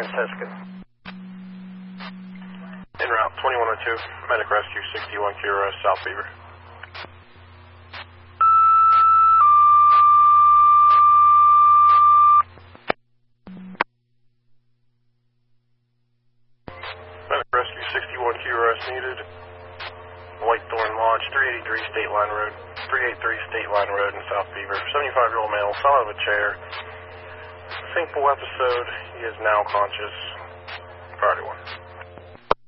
Franciscan. En route, 2102, medic rescue, 61 Kilo South Beaver. Medic rescue, 61 Kilo needed. Whitethorn Lodge, 383 State Line Road, 383 State Line Road in South Beaver. 75-year-old male, fell out of a chair. Simple episode. He is now conscious. Priority 1.